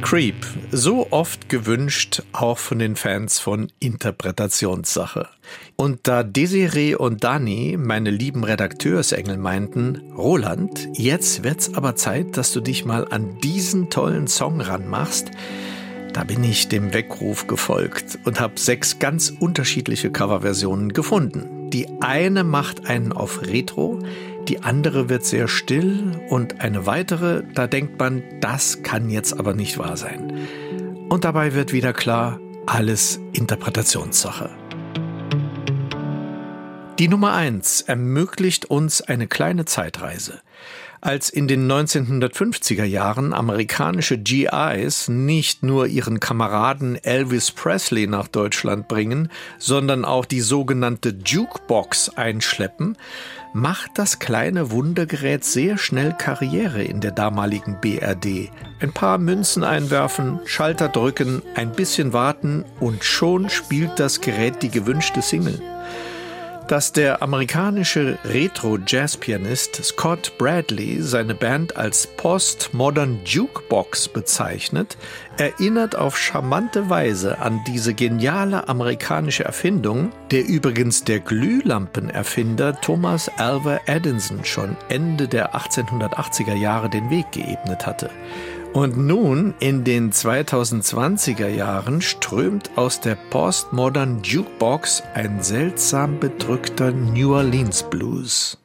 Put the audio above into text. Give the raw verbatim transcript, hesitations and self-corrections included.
Creep, so oft gewünscht, auch von den Fans von Interpretationssache. Und da Desiree und Dani, meine lieben Redakteursengel, meinten, Roland, jetzt wird's aber Zeit, dass du dich mal an diesen tollen Song ranmachst, da bin ich dem Weckruf gefolgt und habe sechs ganz unterschiedliche Coverversionen gefunden. Die eine macht einen auf Retro, die andere wird sehr still und eine weitere, da denkt man, das kann jetzt aber nicht wahr sein. Und dabei wird wieder klar, alles Interpretationssache. Die Nummer eins ermöglicht uns eine kleine Zeitreise. Als in den neunzehnhundertfünfziger Jahren amerikanische G Is nicht nur ihren Kameraden Elvis Presley nach Deutschland bringen, sondern auch die sogenannte Jukebox einschleppen, macht das kleine Wundergerät sehr schnell Karriere in der damaligen B R D. Ein paar Münzen einwerfen, Schalter drücken, ein bisschen warten und schon spielt das Gerät die gewünschte Single. Dass der amerikanische Retro-Jazz-Pianist Scott Bradley seine Band als Postmodern Jukebox bezeichnet, erinnert auf charmante Weise an diese geniale amerikanische Erfindung, der übrigens der Glühlampenerfinder Thomas Alva Edison schon Ende der achtzehnhundertachtziger Jahre den Weg geebnet hatte. Und nun, in den zweitausendzwanziger Jahren, strömt aus der Postmodern Jukebox ein seltsam bedrückter New Orleans Blues.